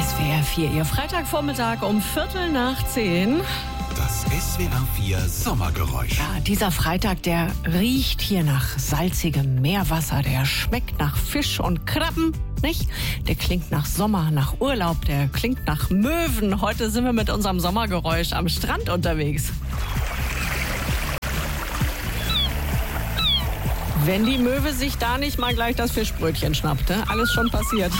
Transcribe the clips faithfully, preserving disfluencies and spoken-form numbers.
S W R vier, Ihr Freitagvormittag um Viertel nach zehn. Das S W R vier Sommergeräusch. Ja, dieser Freitag, der riecht hier nach salzigem Meerwasser, der schmeckt nach Fisch und Krabben, nicht? Der klingt nach Sommer, nach Urlaub, der klingt nach Möwen. Heute sind wir mit unserem Sommergeräusch am Strand unterwegs. Wenn die Möwe sich da nicht mal gleich das Fischbrötchen schnappt, ne? Alles schon passiert.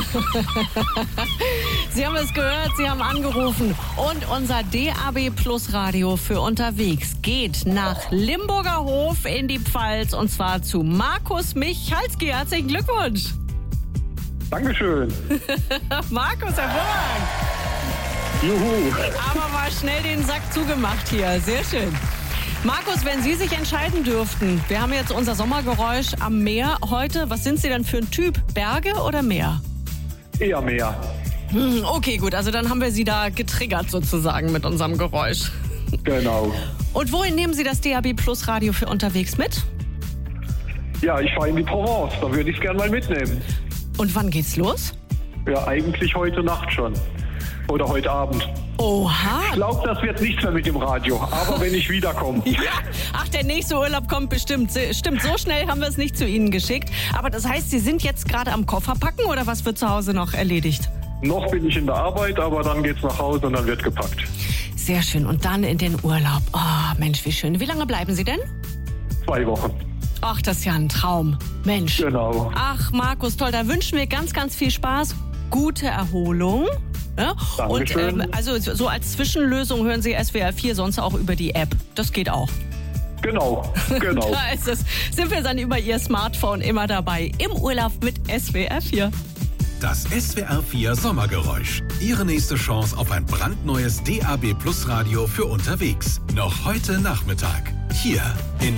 Sie haben es gehört, Sie haben angerufen. Und unser D A B Plus Radio für unterwegs geht nach Limburger Hof in die Pfalz. Und zwar zu Markus Michalski. Herzlichen Glückwunsch. Dankeschön. Markus, hervorragend. Juhu. Aber mal schnell den Sack zugemacht hier. Sehr schön. Markus, wenn Sie sich entscheiden dürften, wir haben jetzt unser Sommergeräusch am Meer heute. Was sind Sie denn für ein Typ? Berge oder Meer? Eher mehr. Hm, okay, gut. Also dann haben wir Sie da getriggert sozusagen mit unserem Geräusch. Genau. Und wohin nehmen Sie das D A B Plus Radio für unterwegs mit? Ja, ich fahre in die Provence. Da würde ich es gerne mal mitnehmen. Und wann geht's los? Ja, eigentlich heute Nacht schon. Oder heute Abend. Oha. Ich glaube, das wird nichts mehr mit dem Radio. Aber wenn ich wiederkomme. Ja. Ach, der nächste Urlaub kommt bestimmt. Stimmt, so schnell haben wir es nicht zu Ihnen geschickt. Aber das heißt, Sie sind jetzt gerade am Kofferpacken oder was wird zu Hause noch erledigt? Noch bin ich in der Arbeit, aber dann geht's nach Hause und dann wird gepackt. Sehr schön. Und dann in den Urlaub. Oh, Mensch, wie schön. Wie lange bleiben Sie denn? Zwei Wochen. Ach, das ist ja ein Traum. Mensch. Genau. Ach, Markus, toll. Da wünschen wir ganz, ganz viel Spaß. Gute Erholung. Ja? Und ähm, also so als Zwischenlösung hören Sie S W R vier sonst auch über die App. Das geht auch. Genau, genau. Da ist es. Sind wir dann über Ihr Smartphone immer dabei. Im Urlaub mit S W R vier. Das S W R vier Sommergeräusch. Ihre nächste Chance auf ein brandneues D A B Plus Radio für unterwegs. Noch heute Nachmittag. Hier in